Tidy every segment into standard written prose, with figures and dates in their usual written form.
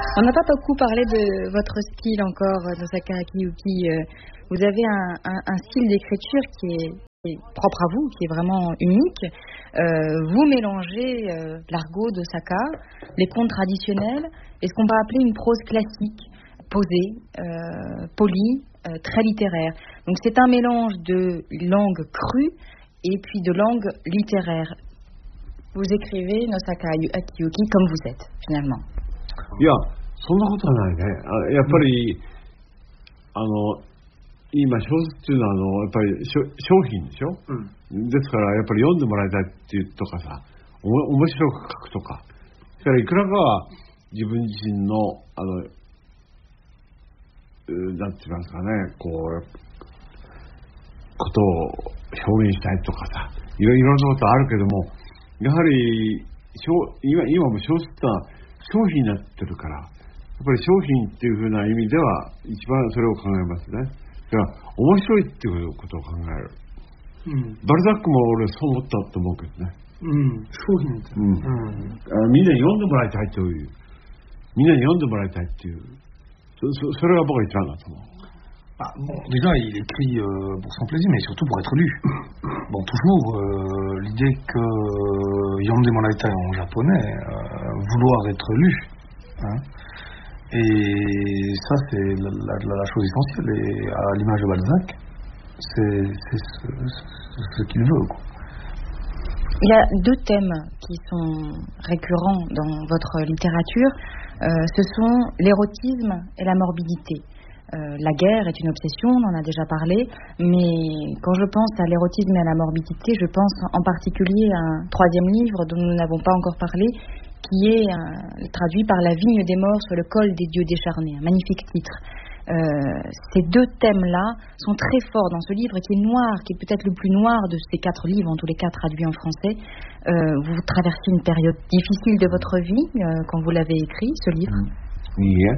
On n'a pas beaucoup parlé de votre style encore, Nosaka Akiyuki. Vous avez un style d'écriture qui est propre à vous, qui est vraiment unique. Vous mélangez l'argot d'Osaka, les contes traditionnels, et ce qu'on va appeler une prose classique, posée, polie, très littéraire. Donc c'est un mélange de langue crue et puis de langue littéraire. Vous écrivez Nosaka Akiyuki comme vous êtes, finalement. いや、そんなことはないね。やっぱり、今小説っていうのはやっぱり商品でしょ、ですからやっぱり読んでもらいたいっていうとかさ、面白く書くとか、それからいくらかは自分自身のなんて言いますかね、こうことを表現したいとかさ、いろんなことあるけども、やはり今も小説は商品になってるから、やっぱり商品っていう風な意味では一番それを考えますね。だから面白いっていうことを考える。バルザックも俺そう思ったと思うけどね。 商品って、 みんなに読んでもらいたいという、みんなに読んでもらいたいっていう、それが僕は一番だと思う。 Déjà, il écrit pour son plaisir, mais surtout pour être lu. Bon, toujours l'idée que Yonde Monaita en japonais, vouloir être lu. Hein. Et ça, c'est la chose essentielle. Et à l'image de Balzac, c'est ce qu'il veut, quoi. Il y a deux thèmes qui sont récurrents dans votre littérature. Ce sont l'érotisme et la morbidité. La guerre est une obsession, on en a déjà parlé, mais quand je pense à l'érotisme et à la morbidité, je pense en particulier à un troisième livre dont nous n'avons pas encore parlé, qui est traduit par La vigne des morts sur le col des dieux décharnés, un magnifique titre. Ces deux thèmes-là sont très forts dans ce livre qui est noir, qui est peut-être le plus noir de ces 4 livres, en tous les cas traduits en français. Vous traversez une période difficile de votre vie quand vous l'avez écrit, ce livre. Oui.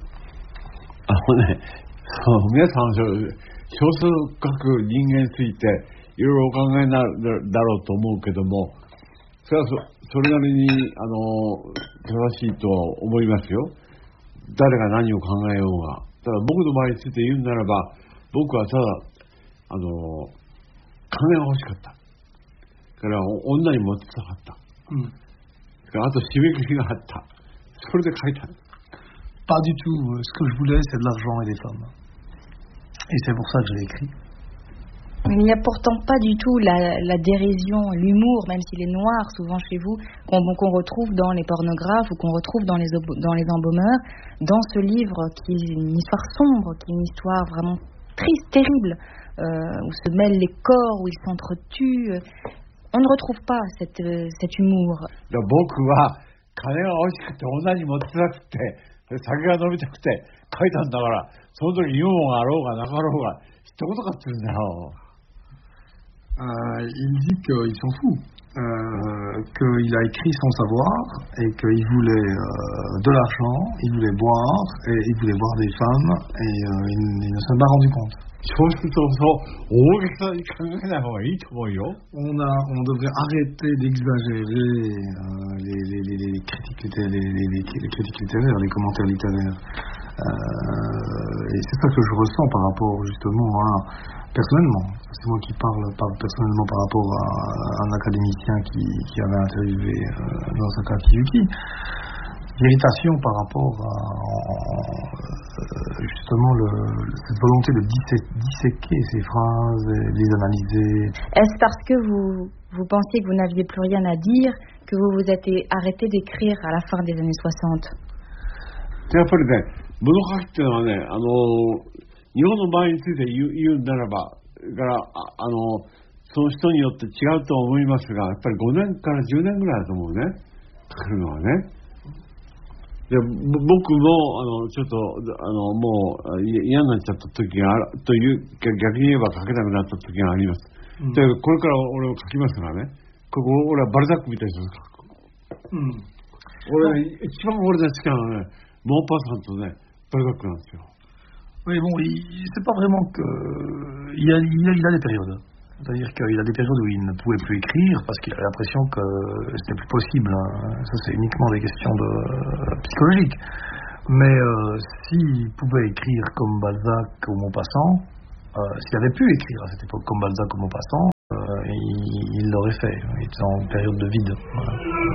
皆さん小説を書く人間についていろいろお考えになるだろうと思うけども、それはそれなりに正しいとは思いますよ。誰が何を考えようが。ただ僕の場合について言うならば、僕はただ金が欲しかった。から女にモテたかった。あと締め切りがあった。それで書いた。 Pas du tout. Ce que je voulais, c'est de l'argent et des femmes. Et c'est pour ça que je l'ai écrit. Il n'y a pourtant pas du tout la dérision, l'humour, même s'il est noir souvent chez vous, qu'on retrouve dans les pornographes ou qu'on retrouve dans les embaumeurs. Dans ce livre qui est une histoire sombre, qui est une histoire vraiment triste, terrible, où se mêlent les corps, où ils s'entretuent, on ne retrouve pas cet humour. 酒が飲みたくて書いたんだから、その時ユーモアがあろうがなかろうが一言かって言うんだよ。 Il dit qu'il s'en fout, qu'il a écrit sans savoir et qu'il voulait de l'argent, il voulait boire et il voulait voir des femmes et il ne s'en est pas rendu compte. On devrait arrêter d'exagérer les critiques littéraires, les commentaires littéraires. Et c'est ça que je ressens par rapport justement personnellement. C'est moi qui parle personnellement par rapport à un académicien qui avait interviewé Nosaka Akiyuki. L'irritation par rapport à justement cette volonté de disséquer ces phrases, les analyser. Est-ce parce que vous pensiez que vous n'aviez plus rien à dire que vous vous êtes arrêté d'écrire à la fin des années 60? やっぱりね、物書きっていうのはね、日本の場合について言うならば、からその人によって違うと思いますが、やっぱり5年から10年ぐらいだと思うね、書くのはね。で僕もちょっともう嫌になっちゃった時があるという逆に言えば書けなくなった時があります。でこれから俺を書きますからね。俺はバルザックみたいに書く。俺一番俺の好きなのはね、モンパサンとねバルザックなんですよ。 Oui, bon, c'est pas vraiment que il a des périodes. C'est-à-dire qu'il a des périodes où il ne pouvait plus écrire parce qu'il avait l'impression que c'était plus possible. Ça, c'est uniquement des questions psychologiques. Mais s'il pouvait écrire comme Balzac ou Maupassant, s'il avait pu écrire à cette époque comme Balzac ou Maupassant, il l'aurait fait. Il était en période de vide. Voilà.